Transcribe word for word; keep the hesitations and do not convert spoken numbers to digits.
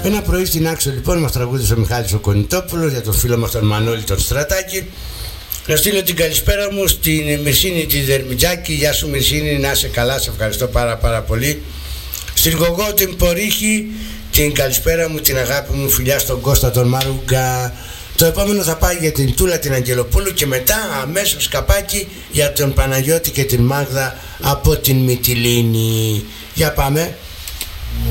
Ένα πρωί στην Άξο λοιπόν μας τραγούδισε ο Μιχάλης ο Κονιτόπουλος για τον φίλο μας τον Μανώλη τον Στρατάκη. Να στείλω την καλησπέρα μου στην Μυρσίνη τη Δερμιτζάκη. Γεια σου Μυρσίνη, να είσαι καλά, σε ευχαριστώ πάρα πάρα πολύ. Στην Γογό την Πορύχη, την καλησπέρα μου, την αγάπη μου, φιλιά στον Κώστα τον Μαρούγκα. Το επόμενο θα πάει για την Τούλα την Αγγελοπούλου και μετά αμέσως καπάκι για τον Παναγιώτη και την Μάγδα από την Μυτιλήνη. Για πάμε.